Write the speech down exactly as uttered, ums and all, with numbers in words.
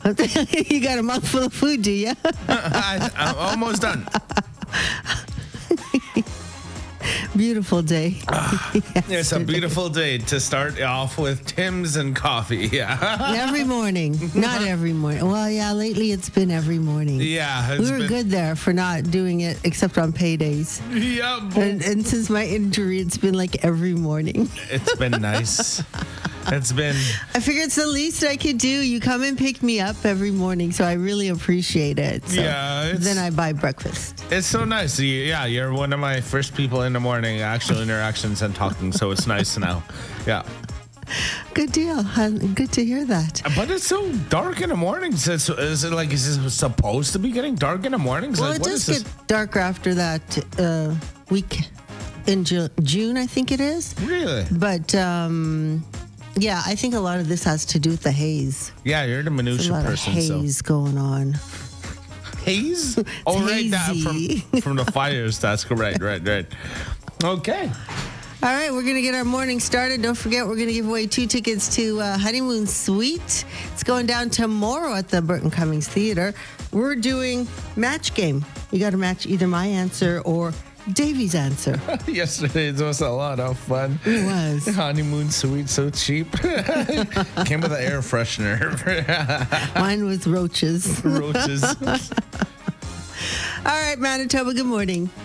You got a mouthful of food, do you? I, I'm almost done. Beautiful day. It's a beautiful day to start off with Tim's and coffee. Yeah. Every morning. Not every morning. Well, yeah, lately it's been every morning. Yeah. it's We were been- good there for not doing it except on paydays. Yeah. bo- And, and since my injury, it's been like every morning. It's been nice. It's been. I figure it's the least I could do. You come and pick me up every morning, so I really appreciate it. So Yeah, it's- then I buy breakfast. It's so nice. You- Yeah, you're one of my first people in the morning, actual interactions and talking. So it's nice now. Yeah. Good deal. Uh, Good to hear that. But it's so dark in the mornings. Is, is it like, is it supposed to be getting dark in the mornings? Well, like, it what does is get darker after that uh, week in Ju- June, I think it is. this? Really? But um, yeah, I think a lot of this has to do with the haze. Yeah, you're the There's minutia a lot person. of haze going on. So haze? Oh, right. That hazy. from, from the fires. That's correct. Right, right. Okay. All right, we're going to get our morning started. Don't forget, we're going to give away two tickets to uh, Honeymoon Suite. It's going down tomorrow at the Burton Cummings Theater. We're doing match game. You got to match either my answer or Davey's answer. Yesterday it was a lot of fun. It was. Honeymoon suite, so cheap. Came with an air freshener. Mine was roaches. Roaches. All right, Manitoba, good morning.